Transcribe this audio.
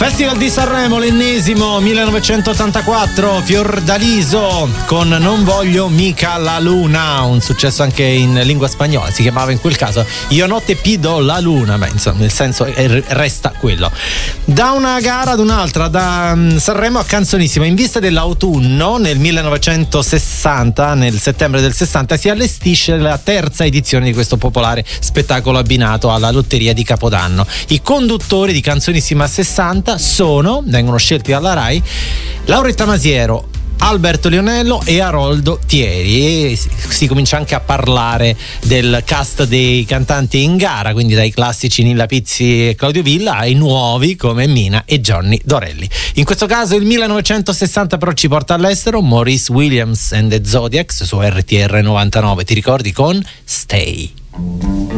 Festival di Sanremo, l'ennesimo, 1984, Fiordaliso con Non voglio mica la luna, un successo anche in lingua spagnola, si chiamava in quel caso Io no te pido la luna, ma insomma il senso resta quello. Da una gara ad un'altra, da Sanremo a Canzonissima, in vista dell'autunno nel 1960, nel settembre del 60, si allestisce la terza edizione di questo popolare spettacolo abbinato alla lotteria di Capodanno. I conduttori di Canzonissima 60 vengono scelti dalla Rai Lauretta Masiero, Alberto Lionello e Aroldo Thieri, e si comincia anche a parlare del cast dei cantanti in gara, quindi dai classici Nilla Pizzi e Claudio Villa ai nuovi come Mina e Johnny Dorelli. In questo caso il 1960 però ci porta all'estero, Maurice Williams and the Zodiacs su RTR 99, ti ricordi, con Stay.